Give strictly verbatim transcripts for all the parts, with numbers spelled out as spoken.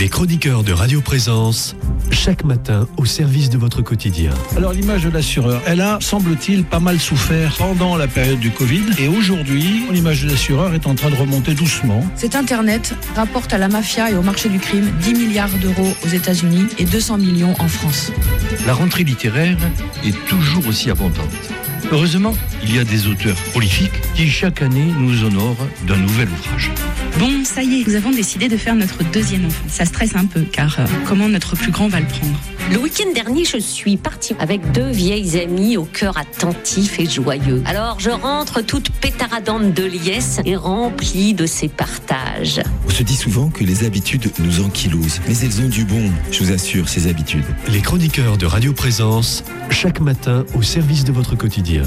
Les chroniqueurs de Radio Présence, chaque matin au service de votre quotidien. Alors l'image de l'assureur, elle a, semble-t-il, pas mal souffert pendant la période du Covid. Et aujourd'hui, l'image de l'assureur est en train de remonter doucement. Cet Internet rapporte à la mafia et au marché du crime dix milliards d'euros aux États-Unis et deux cents millions en France. La rentrée littéraire est toujours aussi abondante. Heureusement, il y a des auteurs prolifiques qui chaque année nous honorent d'un nouvel ouvrage. Bon, ça y est, nous avons décidé de faire notre deuxième enfant. Ça stresse un peu, car euh, comment notre plus grand va le prendre ? Le week-end dernier, je suis partie avec deux vieilles amies au cœur attentif et joyeux. Alors, je rentre toute pétaradante de liesse et remplie de ces partages. On se dit souvent que les habitudes nous ankylosent, mais elles ont du bon, je vous assure, ces habitudes. Les chroniqueurs de Radio Présence, chaque matin au service de votre quotidien.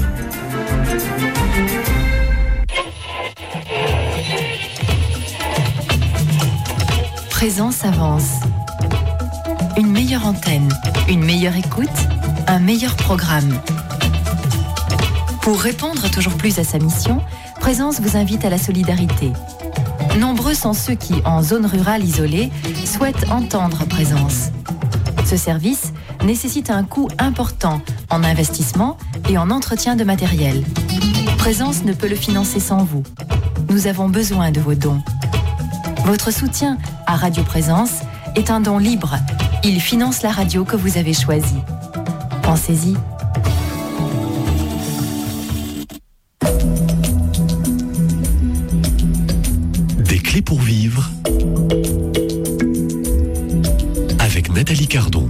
Présence avance. Une meilleure antenne, une meilleure écoute, un meilleur programme. Pour répondre toujours plus à sa mission, Présence vous invite à la solidarité. Nombreux sont ceux qui, en zone rurale isolée, souhaitent entendre Présence. Ce service nécessite un coût important en investissement et en entretien de matériel. Présence ne peut le financer sans vous. Nous avons besoin de vos dons. Votre soutien à Radio Présence est un don libre. Il finance la radio que vous avez choisie. Pensez-y. Des clés pour vivre avec Nathalie Cardon.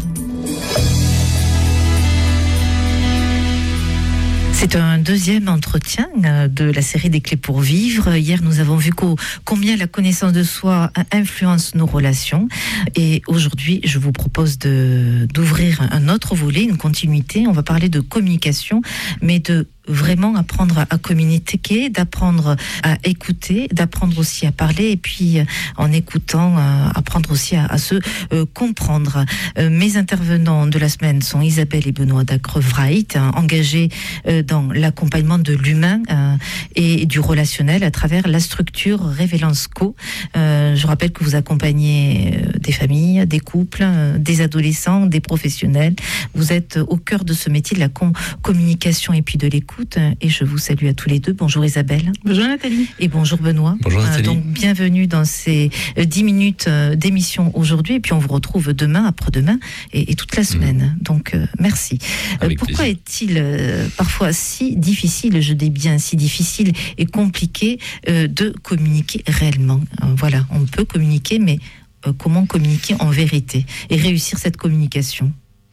C'est un deuxième entretien de la série des clés pour vivre. Hier, nous avons vu combien la connaissance de soi influence nos relations. Et aujourd'hui, je vous propose de, d'ouvrir un autre volet, une continuité. On va parler de communication, mais de vraiment apprendre à communiquer, d'apprendre à écouter, d'apprendre aussi à parler, et puis en écoutant, apprendre aussi à, à se euh, comprendre. Euh, mes intervenants de la semaine sont Isabelle et Benoît Dacrevrait, hein, engagés euh, dans l'accompagnement de l'humain euh, et du relationnel à travers la structure Révélance Co. Euh, je rappelle que vous accompagnez euh, des familles, des couples, euh, des adolescents, des professionnels. Vous êtes au cœur de ce métier de la com- communication et puis de l'écoute. Et je vous salue à tous les deux. Bonjour Isabelle. Bonjour Nathalie. Et bonjour Benoît. Bonjour Nathalie. Euh, donc bienvenue dans ces dix minutes d'émission aujourd'hui. Et puis on vous retrouve demain, après-demain et, et toute la semaine. Mmh. Donc euh, merci. Euh, pourquoi plaisir. est-il euh, parfois si difficile, je dis bien si difficile et compliqué euh, de communiquer réellement ? euh, Voilà, on peut communiquer, mais euh, comment communiquer en vérité et réussir cette communication ?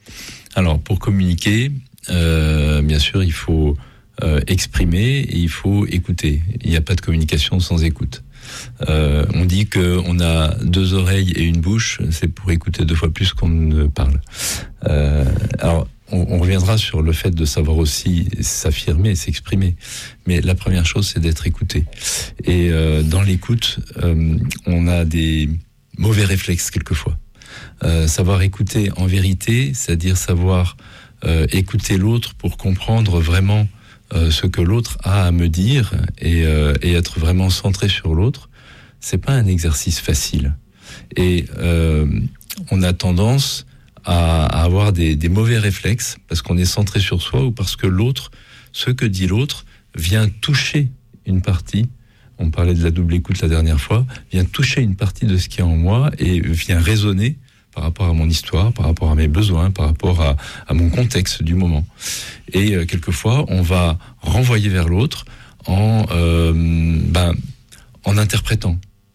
Alors pour communiquer, euh, bien sûr, il faut Euh, exprimer et il faut écouter. Il n'y a pas de communication sans écoute. Euh, on dit qu'on a deux oreilles et une bouche, c'est pour écouter deux fois plus qu'on ne parle. Euh, alors, on, on reviendra sur le fait de savoir aussi s'affirmer, s'exprimer. Mais la première chose, c'est d'être écouté. Et euh, dans l'écoute, euh, on a des mauvais réflexes quelquefois. Euh, savoir écouter en vérité, c'est-à-dire savoir euh, écouter l'autre pour comprendre vraiment Euh, ce que l'autre a à me dire et, euh, et être vraiment centré sur l'autre, c'est pas un exercice facile. Et euh, on a tendance à, à avoir des, des mauvais réflexes parce qu'on est centré sur soi ou parce que l'autre, ce que dit l'autre, vient toucher une partie. On parlait de la double écoute la dernière fois, vient toucher une partie de ce qui est en moi et vient résonner par rapport à mon histoire, par rapport à mes besoins, par rapport à, à mon contexte du moment. Et euh, quelquefois, on va renvoyer vers l'autre en, euh, ben, en interprétant,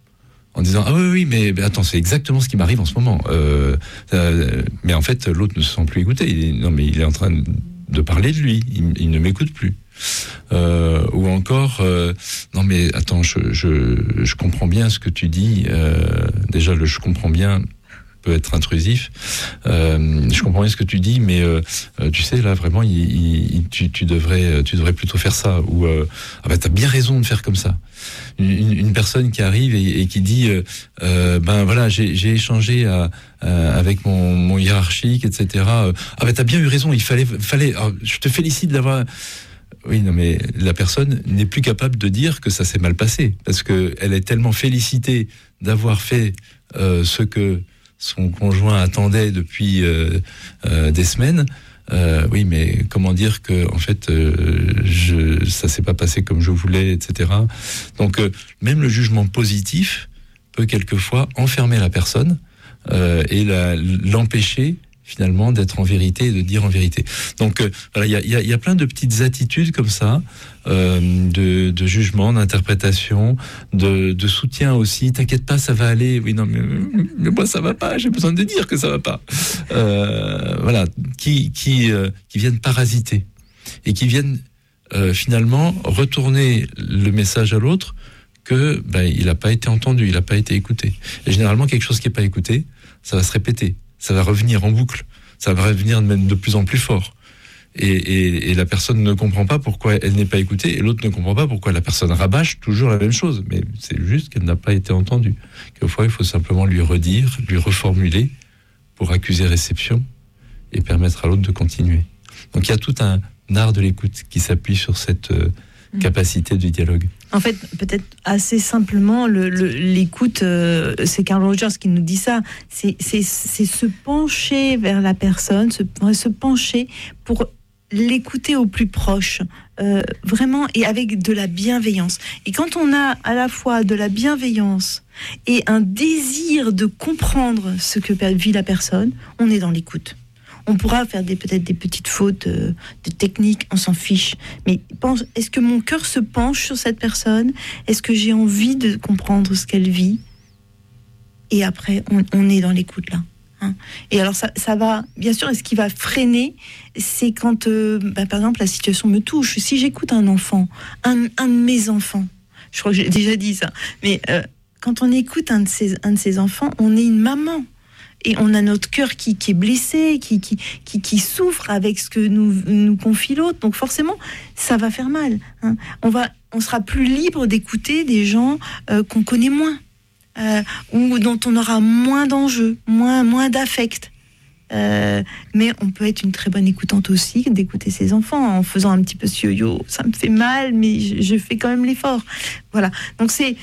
en disant « Ah oui, oui, mais, mais attends, c'est exactement ce qui m'arrive en ce moment. Euh, » euh, Mais en fait, l'autre ne se sent plus écouté. Il est, non, mais il est en train de parler de lui. Il, il ne m'écoute plus. Euh, ou encore, euh, non mais attends, je, je, je comprends bien ce que tu dis. Euh, déjà, le « je comprends bien » peut être intrusif. Euh, je comprends bien ce que tu dis, mais euh, tu sais là vraiment, il, il, tu, tu devrais, tu devrais plutôt faire ça. Ou euh, ah bah t'as bien raison de faire comme ça. Une, une personne qui arrive et, et qui dit, euh, euh, ben voilà, j'ai, j'ai échangé à, à, avec mon, mon hiérarchique, et cetera. Ah bah t'as bien eu raison. Il fallait, fallait. Alors, je te félicite d'avoir. Oui, non, mais la personne n'est plus capable de dire que ça s'est mal passé parce que elle est tellement félicitée d'avoir fait euh, ce que son conjoint attendait depuis euh, euh, des semaines. Euh, oui, mais comment dire que en fait, euh, je, ça s'est pas passé comme je voulais, et cetera. Donc, euh, même le jugement positif peut quelquefois enfermer la personne euh, et la, l'empêcher finalement d'être en vérité et de dire en vérité. Donc, euh, voilà, il y a, y, a, y a plein de petites attitudes comme ça, euh, de, de jugement, d'interprétation, de, de soutien aussi. T'inquiète pas, ça va aller. Oui, non, mais, mais moi ça va pas. J'ai besoin de dire que ça va pas. Euh, voilà, qui qui euh, qui viennent parasiter et qui viennent euh, finalement retourner le message à l'autre que ben il a pas été entendu, il a pas été écouté. Et généralement quelque chose qui est pas écouté, ça va se répéter. Ça va revenir en boucle, ça va revenir même de plus en plus fort. Et, et, et la personne ne comprend pas pourquoi elle n'est pas écoutée, et l'autre ne comprend pas pourquoi la personne rabâche toujours la même chose. Mais c'est juste qu'elle n'a pas été entendue. Quelquefois, il faut simplement lui redire, lui reformuler pour accuser réception et permettre à l'autre de continuer. Donc il y a tout un art de l'écoute qui s'appuie sur cette euh, capacité du dialogue. En fait, peut-être assez simplement, le, le, l'écoute, euh, c'est Carl Rogers qui nous dit ça, c'est, c'est, c'est se pencher vers la personne, se, se pencher pour l'écouter au plus proche, euh, vraiment, et avec de la bienveillance. Et quand on a à la fois de la bienveillance et un désir de comprendre ce que vit la personne, on est dans l'écoute. On pourra faire des, peut-être des petites fautes euh, de technique, on s'en fiche. Mais pense, est-ce que mon cœur se penche sur cette personne ? Est-ce que j'ai envie de comprendre ce qu'elle vit ? Et après, on, on est dans l'écoute là. Hein. Et alors ça, ça va, bien sûr, et ce qui va freiner, c'est quand, euh, bah, par exemple, la situation me touche. Si j'écoute un enfant, un, un de mes enfants, je crois que j'ai déjà dit ça, mais euh, quand on écoute un de ses, un de ses enfants, on est une maman. Et on a notre cœur qui, qui est blessé, qui, qui, qui, qui souffre avec ce que nous, nous confie l'autre. Donc forcément, ça va faire mal. Hein. On va, on sera plus libre d'écouter des gens euh, qu'on connaît moins, euh, ou dont on aura moins d'enjeux, moins, moins d'affect. Euh, mais on peut être une très bonne écoutante aussi, d'écouter ses enfants en faisant un petit peu ce yo-yo. Ça me fait mal, mais je, je fais quand même l'effort. Voilà. Donc c'est...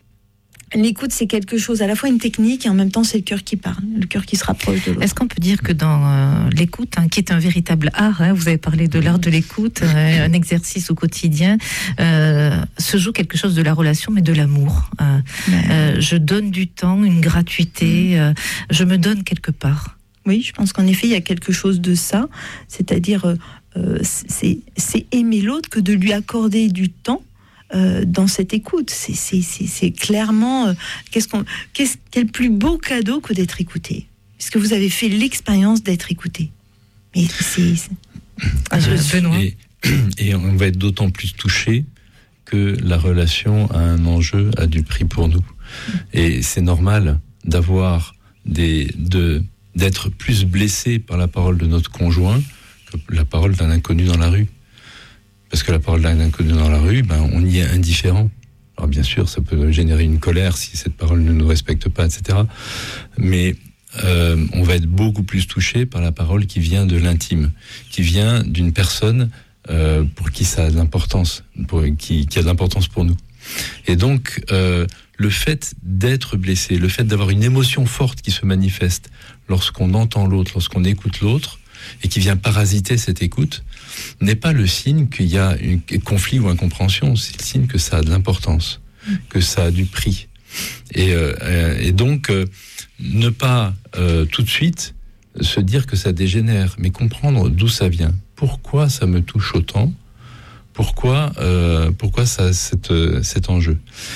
L'écoute, c'est quelque chose, à la fois une technique et en même temps, c'est le cœur qui parle, le cœur qui se rapproche de l'autre. Est-ce qu'on peut dire que dans euh, l'écoute, hein, qui est un véritable art, hein, vous avez parlé de l'art de l'écoute, euh, un exercice au quotidien, euh, se joue quelque chose de la relation, mais de l'amour. Euh, euh, je donne du temps, une gratuité, euh, je me donne quelque part. Oui, je pense qu'en effet, il y a quelque chose de ça, c'est-à-dire, euh, c'est, c'est aimer l'autre que de lui accorder du temps. Euh, dans cette écoute, c'est, c'est, c'est, c'est clairement euh, qu'est-ce qu'on, qu'est-ce, quel plus beau cadeau que d'être écouté, puisque vous avez fait l'expérience d'être écouté. Mais c'est, c'est... Ah, et, et on va être d'autant plus touché que la relation a un enjeu, a du prix pour nous. Et c'est normal d'avoir des, de, d'être plus blessé par la parole de notre conjoint que la parole d'un inconnu dans la rue. Parce que la parole d'un inconnu dans la rue, ben, on y est indifférent. Alors bien sûr, ça peut générer une colère si cette parole ne nous respecte pas, et cetera. Mais euh, on va être beaucoup plus touché par la parole qui vient de l'intime, qui vient d'une personne euh, pour qui ça a de l'importance, pour, qui, qui a de l'importance pour nous. Et donc, euh, le fait d'être blessé, le fait d'avoir une émotion forte qui se manifeste lorsqu'on entend l'autre, lorsqu'on écoute l'autre, et qui vient parasiter cette écoute, n'est pas le signe qu'il y a un conflit ou incompréhension, c'est le signe que ça a de l'importance, que ça a du prix. Et, euh, et donc, euh, ne pas euh, tout de suite se dire que ça dégénère, mais comprendre d'où ça vient. Pourquoi ça me touche autant ? Pourquoi, euh, pourquoi ça a cette, cet enjeu ?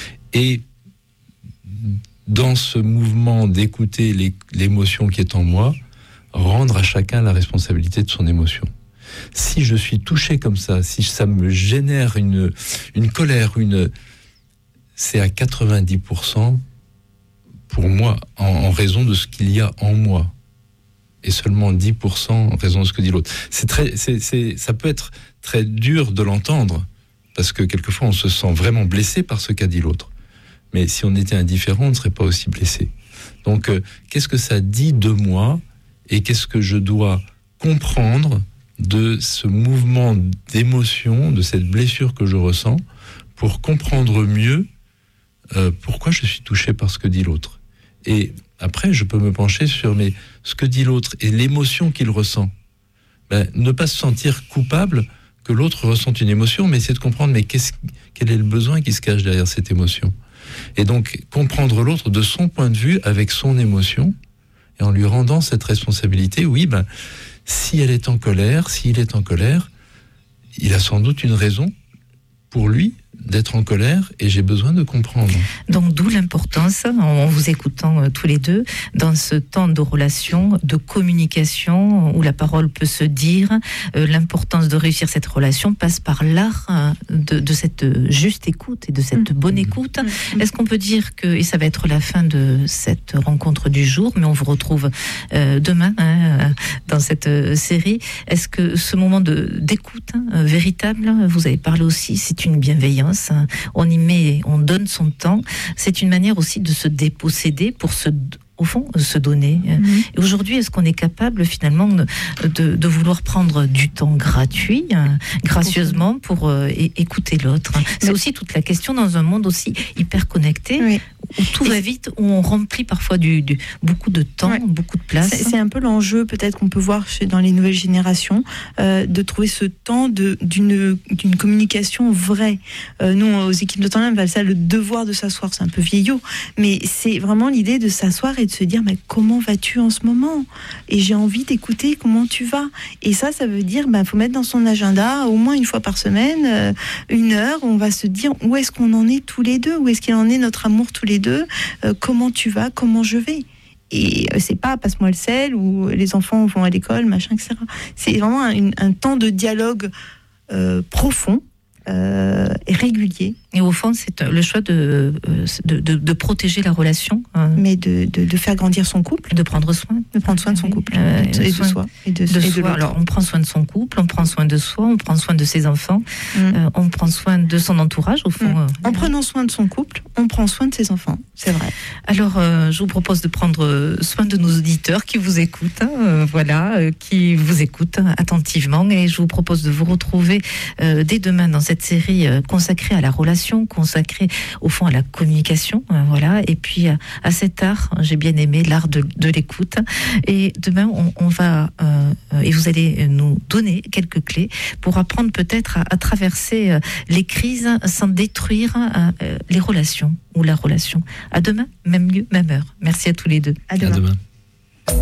Et dans ce mouvement d'écouter les, l'émotion qui est en moi, rendre à chacun la responsabilité de son émotion. Si je suis touché comme ça, si ça me génère une, une colère, une, c'est à quatre-vingt-dix pour cent pour moi, en, en raison de ce qu'il y a en moi. Et seulement dix pour cent en raison de ce que dit l'autre. C'est très, c'est, c'est, ça peut être très dur de l'entendre, parce que quelquefois on se sent vraiment blessé par ce qu'a dit l'autre. Mais si on était indifférent, on ne serait pas aussi blessé. Donc, euh, qu'est-ce que ça dit de moi ? Et qu'est-ce que je dois comprendre de ce mouvement d'émotion, de cette blessure que je ressens, pour comprendre mieux euh, pourquoi je suis touché par ce que dit l'autre. Et après, je peux me pencher sur mais, ce que dit l'autre et l'émotion qu'il ressent. Ben, ne pas se sentir coupable que l'autre ressente une émotion, mais essayer de comprendre mais qu'est-ce, quel est le besoin qui se cache derrière cette émotion. Et donc, comprendre l'autre de son point de vue, avec son émotion, et en lui rendant cette responsabilité. Oui, ben, si elle est en colère, s'il est en colère, il a sans doute une raison pour lui d'être en colère et j'ai besoin de comprendre. Donc d'où l'importance, en vous écoutant euh, tous les deux, dans ce temps de relation, de communication, où la parole peut se dire, euh, l'importance de réussir cette relation passe par l'art euh, de, de cette juste écoute et de cette mmh. bonne écoute. Mmh. Est-ce qu'on peut dire que, et ça va être la fin de cette rencontre du jour, mais on vous retrouve euh, demain hein, dans cette euh, série, est-ce que ce moment de, d'écoute hein, véritable, vous avez parlé aussi, c'est une bienveillance, on y met, on donne son temps. C'est une manière aussi de se déposséder pour se, au fond, se donner. Mmh. Et aujourd'hui, est-ce qu'on est capable finalement de, de, de vouloir prendre du temps gratuit, hein, gracieusement, pour euh, écouter l'autre. C'est Mais... aussi toute la question dans un monde aussi hyper connecté. Oui. Où tout va vite, où on remplit parfois du, du, beaucoup de temps, ouais. beaucoup de place. C'est, c'est un peu l'enjeu peut-être qu'on peut voir chez, dans les nouvelles générations, euh, de trouver ce temps de, d'une, d'une communication vraie. Euh, nous, aux équipes de Tandem, on appelle ça le devoir de s'asseoir, c'est un peu vieillot, mais c'est vraiment l'idée de s'asseoir et de se dire, mais comment vas-tu en ce moment ? Et j'ai envie d'écouter comment tu vas. Et ça, ça veut dire, bah, faut mettre dans son agenda, au moins une fois par semaine, euh, une heure, on va se dire, où est-ce qu'on en est tous les deux ? Où est-ce qu'il en est notre amour tous les deux ? Euh, comment tu vas, comment je vais. Et euh, c'est pas passe-moi le sel ou les enfants vont à l'école, machin, et cetera. C'est vraiment un, un temps de dialogue euh, profond euh, et régulier. Et au fond, c'est le choix de, de, de, de protéger la relation. Hein. Mais de, de, de faire grandir son couple. De prendre soin. De prendre soin de son couple. Euh, et de soi. Et de, de et soi. de Alors, on prend soin de son couple, on prend soin de soi, on prend soin de ses enfants, mmh. euh, on prend soin de son entourage, au fond. Mmh. Euh, en prenant soin de son couple, on prend soin de ses enfants. C'est vrai. Alors, euh, je vous propose de prendre soin de nos auditeurs qui vous écoutent, hein, euh, voilà, euh, qui vous écoutent attentivement. Et je vous propose de vous retrouver euh, dès demain dans cette série euh, consacrée à la relation, consacrée au fond à la communication, euh, voilà, et puis à, à cet art, j'ai bien aimé l'art de, de l'écoute. Et demain, on, on va euh, et vous allez nous donner quelques clés pour apprendre peut-être à, à traverser euh, les crises sans détruire euh, les relations ou la relation. À demain, même lieu, même heure. Merci à tous les deux. À demain. À demain.